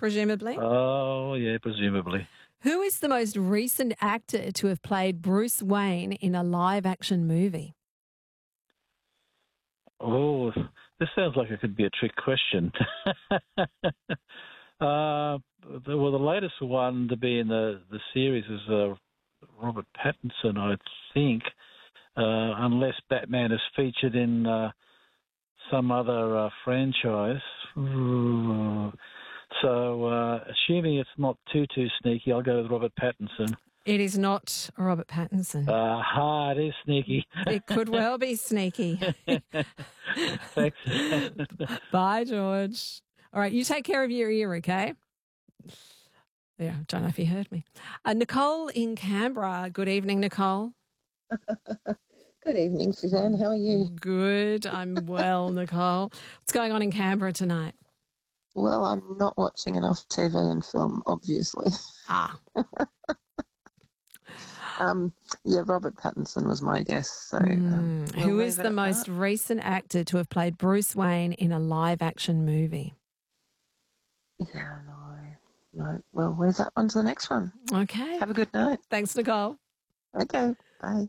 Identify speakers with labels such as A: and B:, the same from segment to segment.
A: presumably.
B: Oh, yeah, presumably.
A: Who is the most recent actor to have played Bruce Wayne in a live-action movie?
B: Oh, this sounds like it could be a trick question. The latest one to be in the series is Robert Pattinson, I think, unless Batman is featured in some other franchise. So, assuming it's not too sneaky, I'll go with Robert Pattinson.
A: It is not Robert Pattinson.
B: It is sneaky.
A: It could well be sneaky.
B: Thanks.
A: Bye, George. All right, you take care of your ear, okay? Yeah, I don't know if you heard me. Nicole in Canberra. Good evening, Nicole.
C: Good evening, Suzanne. How are you?
A: Good. I'm well, Nicole. What's going on in Canberra tonight?
C: Well, I'm not watching enough TV and film, obviously. Yeah, Robert Pattinson was my guess. So,
A: who is the most recent actor to have played Bruce Wayne in a live-action movie?
C: Yeah, no. Well, where's that one to the next one?
A: Okay.
C: Have a good night.
A: Thanks, Nicole.
C: Okay, bye.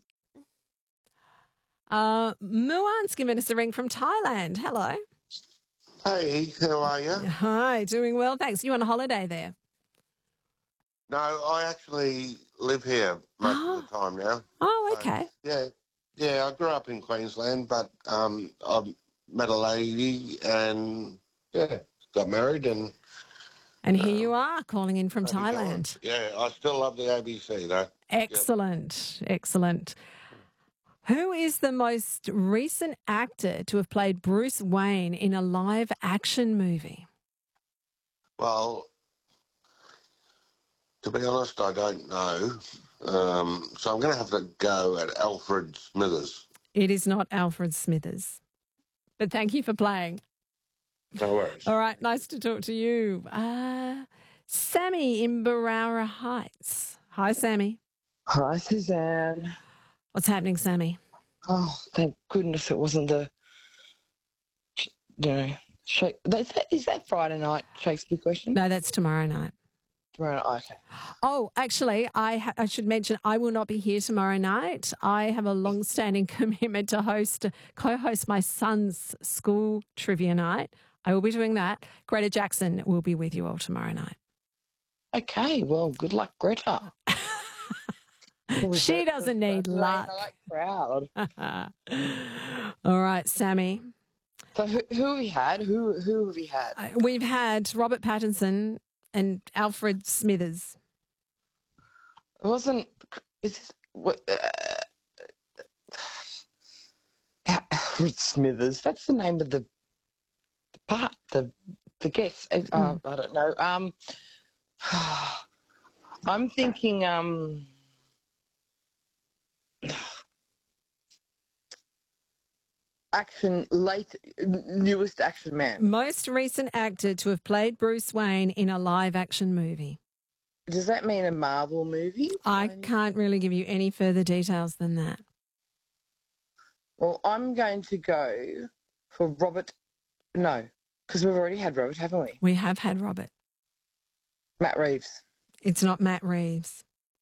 A: Muan's given us a ring from Thailand. Hello.
D: Hey, how are you?
A: Hi, doing well, thanks. You on a holiday there?
D: No, I actually live here most of the time now.
A: Oh, okay.
D: Yeah, I grew up in Queensland, but I've met a lady and, got married and...
A: And here you are, calling in from Thailand.
D: Yeah, I still love the ABC, though.
A: Excellent, excellent. Who is the most recent actor to have played Bruce Wayne in a live-action movie?
D: Well, to be honest, I don't know. So I'm going to have to go at Alfred Smithers.
A: It is not Alfred Smithers. But thank you for playing.
D: No worries.
A: All right, nice to talk to you. Sammy in Barara Heights. Hi, Sammy.
E: Hi, Suzanne.
A: What's happening, Sammy?
E: Oh, thank goodness it wasn't is that Friday night Shakespeare question?
A: No, that's tomorrow night.
E: Tomorrow night, okay.
A: Oh, actually, I should mention I will not be here tomorrow night. I have a long-standing commitment to co-host my son's school trivia night. I will be doing that. Greta Jackson will be with you all tomorrow night.
E: Okay, well, good luck, Greta.
A: She doesn't need luck.
E: Proud.
A: All right, Sammy.
E: So who have we had? Who have we had?
A: We've had Robert Pattinson and Alfred Smithers.
E: It wasn't. Alfred Smithers. That's the name of the part. The guest. I don't know. I'm thinking. Newest action man.
A: Most recent actor to have played Bruce Wayne in a live-action movie.
E: Does that mean a Marvel movie?
A: I can't really give you any further details than that.
E: Well, I'm going to go for Robert. No, because we've already had Robert, haven't we?
A: We have had Robert.
E: Matt Reeves.
A: It's not Matt Reeves.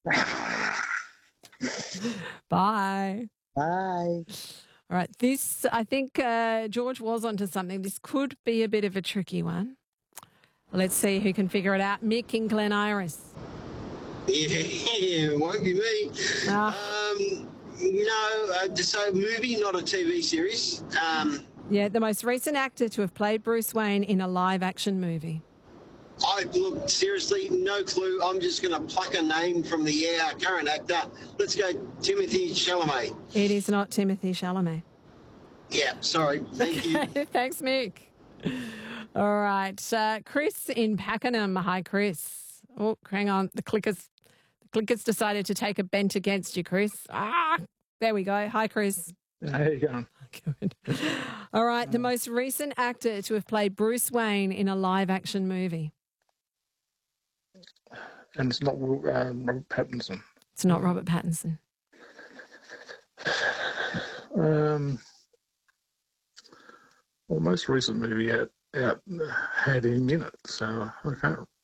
A: Bye.
E: Bye.
A: All right, this, I think George was onto something. This could be a bit of a tricky one. Let's see who can figure it out. Mick in Glen Iris.
F: Yeah, it won't be me. So movie, not a TV series.
A: Yeah, the most recent actor to have played Bruce Wayne in a live-action movie.
F: Look, seriously, no clue. I'm just going to pluck a name from the air. Current actor. Let's go Timothy Chalamet.
A: It is not Timothy Chalamet.
F: Yeah, sorry. Thank you.
A: Thanks, Mick. All right. Chris in Pakenham. Hi, Chris. Oh, hang on. The clickers decided to take a bent against you, Chris. There we go. Hi, Chris.
B: How you going?
A: Good. All right. The most recent actor to have played Bruce Wayne in a live-action movie.
B: And it's not Robert Pattinson.
A: It's not Robert Pattinson.
B: Well, most recent movie had him in it, so I can't